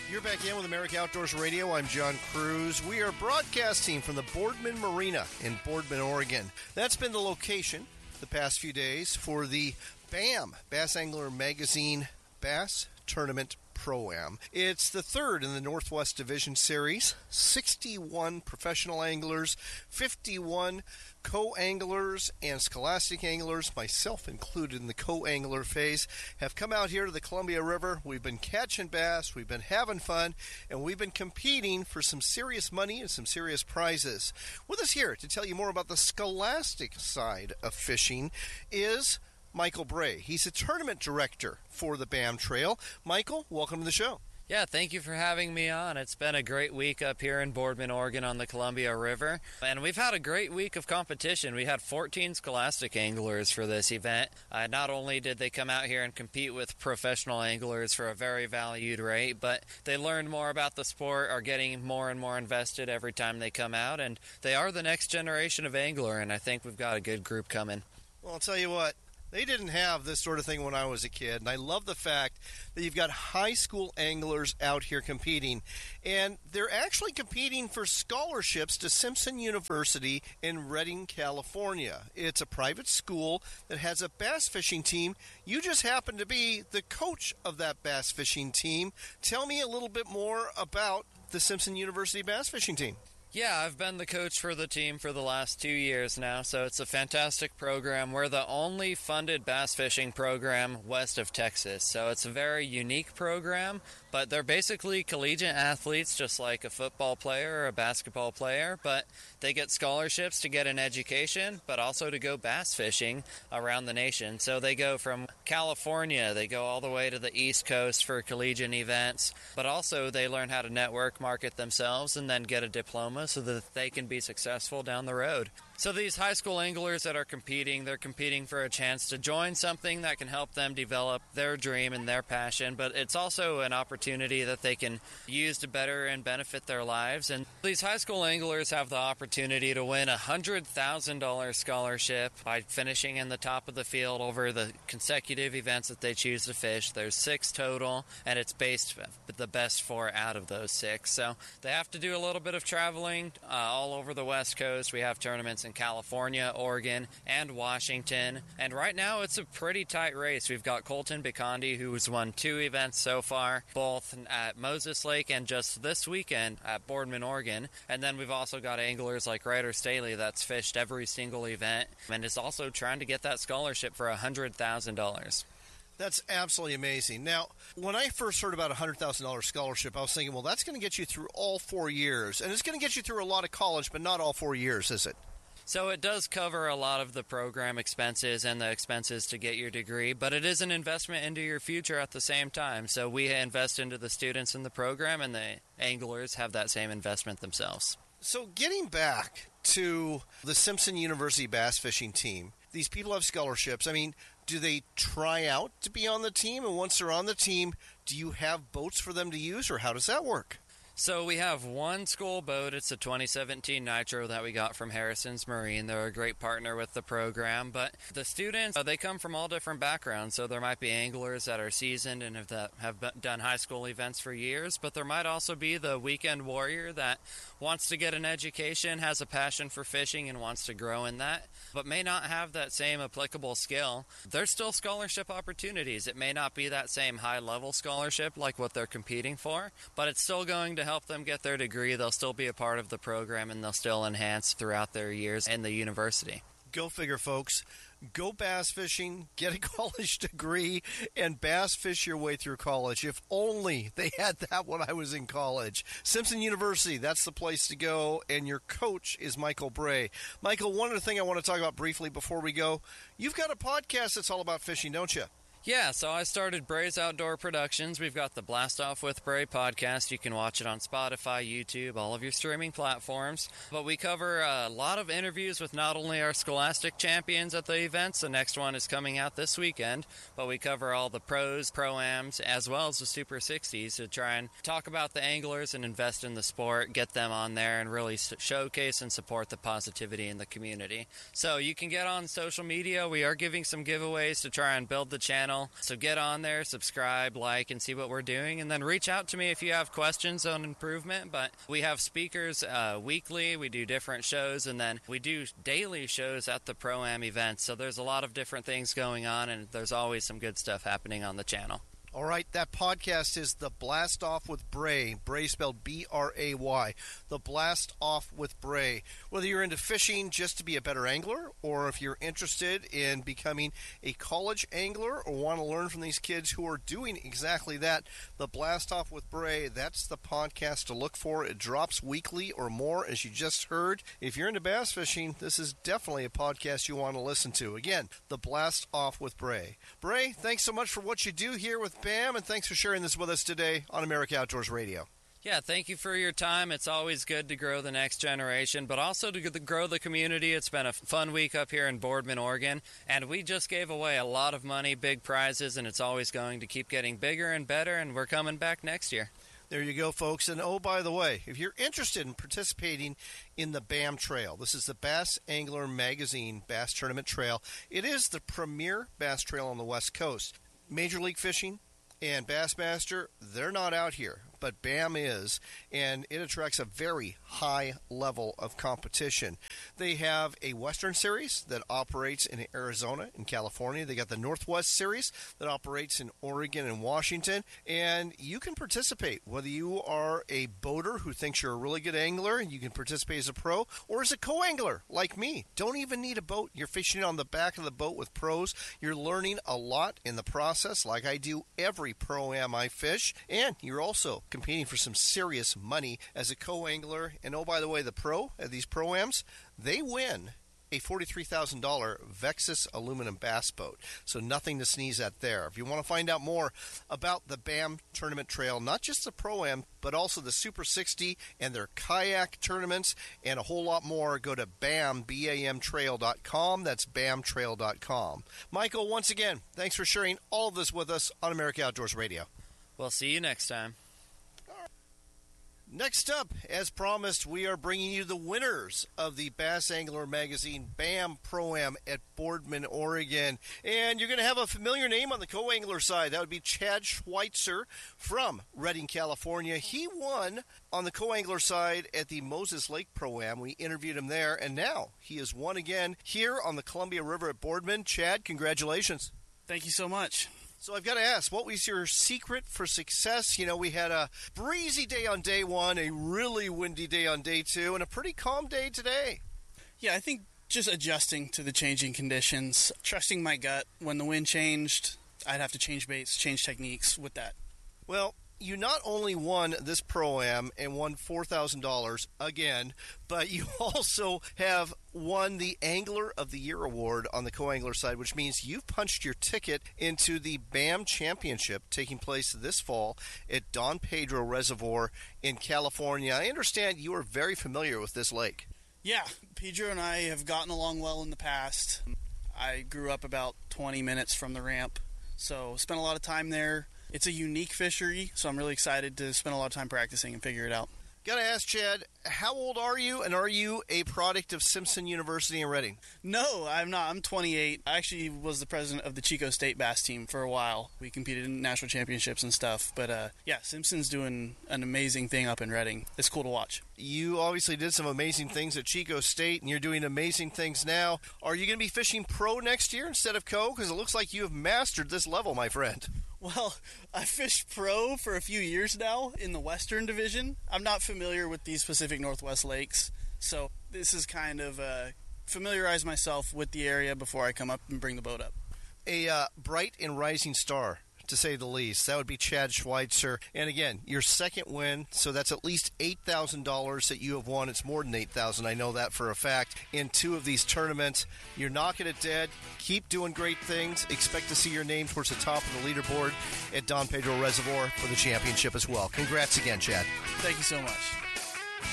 You're back in with America Outdoors Radio. I'm John Cruz. We are broadcasting from the Boardman Marina in Boardman, Oregon. That's been the location the past few days for the BAM, Bass Angler Magazine Bass Tournament Pro-Am. It's the third in the Northwest Division Series. 61 professional anglers, 51 co-anglers and scholastic anglers, myself included in the co-angler phase, have come out here to the Columbia River. We've been catching bass, we've been having fun, and we've been competing for some serious money and some serious prizes. With us here to tell you more about the scholastic side of fishing is Michael Bray. He's a tournament director for the BAM Trail. Michael, welcome to the show. Yeah, thank you for having me on. It's been a great week up here in Boardman, Oregon on the Columbia River. And we've had a great week of competition. We had 14 scholastic anglers for this event. Not only did they come out here and compete with professional anglers for a very valued rate, but they learned more about the sport, are getting more and more invested every time they come out. And they are the next generation of angler, and I think we've got a good group coming. Well, I'll tell you what. They didn't have this sort of thing when I was a kid, and I love the fact that you've got high school anglers out here competing, and they're actually competing for scholarships to Simpson University in Redding, California. It's a private school that has a bass fishing team. You just happen to be the coach of that bass fishing team. Tell me a little bit more about the Simpson University bass fishing team. Yeah, I've been the coach for the team for the last 2 years now, so it's a fantastic program. We're the only funded bass fishing program west of Texas, so it's a very unique program, but they're basically collegiate athletes just like a football player or a basketball player, but they get scholarships to get an education, but also to go bass fishing around the nation. So they go from California, they go all the way to the East Coast for collegiate events, but also they learn how to network market themselves and then get a diploma so that they can be successful down the road. So these high school anglers that are competing, they're competing for a chance to join something that can help them develop their dream and their passion, but it's also an opportunity that they can use to better and benefit their lives. And these high school anglers have the opportunity to win a $100,000 scholarship by finishing in the top of the field over the consecutive events that they choose to fish. There's 6 total, and it's based the best 4 out of those 6. So they have to do a little bit of traveling all over the West Coast. We have tournaments in California, Oregon, and Washington. And right now it's a pretty tight race. We've got Colton Bikondi, who's won 2 events so far, both at Moses Lake and just this weekend at Boardman, Oregon. And then we've also got anglers like Ryder Staley that's fished every single event and is also trying to get that scholarship for $100,000. That's absolutely amazing. Now, when I first heard about a $100,000 scholarship, I was thinking, well, that's going to get you through all 4 years. And it's going to get you through a lot of college, but not all 4 years, is it? So it does cover a lot of the program expenses and the expenses to get your degree, but it is an investment into your future at the same time. So we invest into the students in the program, and the anglers have that same investment themselves. So getting back to the Simpson University bass fishing team, these people have scholarships. I mean, do they try out to be on the team? And once they're on the team, do you have boats for them to use, or how does that work? So we have one school boat. It's a 2017 Nitro that we got from Harrison's Marine. They're a great partner with the program. But the students, they come from all different backgrounds. So there might be anglers that are seasoned and have done high school events for years. But there might also be the weekend warrior that wants to get an education, has a passion for fishing, and wants to grow in that, but may not have that same applicable skill. There's still scholarship opportunities. It may not be that same high-level scholarship like what they're competing for, but it's still going to help them get their degree. They'll still be a part of the program, and they'll still enhance throughout their years in the university. Go figure, folks. Go bass fishing, get a college degree, and bass fish your way through college. If only they had that when I was in college. Simpson University, that's the place to go, and your coach is Michael Bray. Michael, one other thing I want to talk about briefly before we go. You've got a podcast that's all about fishing, don't you? Yeah, so I started Bray's Outdoor Productions. We've got the Blast Off with Bray podcast. You can watch it on Spotify, YouTube, all of your streaming platforms. But we cover a lot of interviews with not only our Scholastic champions at the events, the next one is coming out this weekend, but we cover all the pros, pro-ams, as well as the Super 60s to try and talk about the anglers and invest in the sport, get them on there, and really showcase and support the positivity in the community. So you can get on social media. We are giving some giveaways to try and build the channel channel. So get on there, subscribe, like, and see what we're doing. And then reach out to me if you have questions on improvement. But we have speakers weekly. We do different shows. And then we do daily shows at the Pro-Am events. So there's a lot of different things going on. And there's always some good stuff happening on the channel. All right, that podcast is The Blast Off with Bray. Bray spelled B-R-A-Y. The Blast Off with Bray. Whether you're into fishing just to be a better angler, or if you're interested in becoming a college angler or want to learn from these kids who are doing exactly that, The Blast Off with Bray, that's the podcast to look for. It drops weekly or more, as you just heard. If you're into bass fishing, this is definitely a podcast you want to listen to. Again, The Blast Off with Bray. Bray, thanks so much for what you do here with BAM, and thanks for sharing this with us today on America Outdoors Radio. Yeah, thank you for your time. It's always good to grow the next generation, but also to grow the community. It's been a fun week up here in Boardman, Oregon, and we just gave away a lot of money, big prizes, and it's always going to keep getting bigger and better, and we're coming back next year. There you go, folks. And oh, by the way, if you're interested in participating in the BAM Trail, this is the Bass Angler Magazine Bass Tournament Trail. It is the premier bass trail on the West Coast. Major League Fishing and Bassmaster, they're not out here, but BAM is, and it attracts a very high level of competition. They have a Western Series that operates in Arizona and California. They got the Northwest Series that operates in Oregon and Washington, and you can participate. Whether you are a boater who thinks you're a really good angler, you can participate as a pro, or as a co-angler like me. Don't even need a boat. You're fishing on the back of the boat with pros. You're learning a lot in the process, like I do every Pro-Am I fish, and you're also competing for some serious money as a co-angler. And oh, by the way, the pro at these Pro-Ams, they win a $43,000 Vexus aluminum bass boat. So nothing to sneeze at there. If you want to find out more about the BAM Tournament Trail, not just the Pro-Am, but also the Super 60 and their kayak tournaments and a whole lot more, go to BAMtrail.com. That's BAMtrail.com. Michael, once again, thanks for sharing all of this with us on America Outdoors Radio. We'll see you next time. Next up, as promised, we are bringing you the winners of the Bass Angler Magazine BAM Pro-Am at Boardman, Oregon. And you're going to have a familiar name on the co-angler side. That would be Chad Schweitzer from Redding, California. He won on the co-angler side at the Moses Lake Pro-Am. We interviewed him there, and now he has won again here on the Columbia River at Boardman. Chad, congratulations. Thank you so much. So I've got to ask, what was your secret for success? You know, we had a breezy day on day one, a really windy day on day two, and a pretty calm day today. Yeah, I think just adjusting to the changing conditions, trusting my gut. When the wind changed, I'd have to change baits, change techniques with that. Well, you not only won this Pro-Am and won $4,000 again, but you also have won the Angler of the Year award on the co-angler side, which means you've punched your ticket into the BAM Championship taking place this fall at Don Pedro Reservoir in California. I understand you are very familiar with this lake. Yeah, Pedro and I have gotten along well in the past. I grew up about 20 minutes from the ramp, so spent a lot of time there. It's a unique fishery, so I'm really excited to spend a lot of time practicing and figure it out. Gotta ask, Chad, how old are you, and are you a product of Simpson University in Redding? No, I'm not. I'm 28. I actually was the president of the Chico State bass team for a while. We competed in national championships and stuff. But, yeah, Simpson's doing an amazing thing up in Redding. It's cool to watch. You obviously did some amazing things at Chico State, and you're doing amazing things now. Are you going to be fishing pro next year instead of co? Because it looks like you have mastered this level, my friend. Well, I fished pro for a few years now in the Western Division. I'm not familiar with these Pacific Northwest lakes, so this is kind of familiarize myself with the area before I come up and bring the boat up. A bright and rising star, to say the least. That would be Chad Schweitzer. And again, your second win, so that's at least $8,000 that you have won. It's more than $8,000, I know that for a fact, in two of these tournaments. You're knocking it dead. Keep doing great things. Expect to see your name towards the top of the leaderboard at Don Pedro Reservoir for the championship as well. Congrats again, Chad. Thank you so much.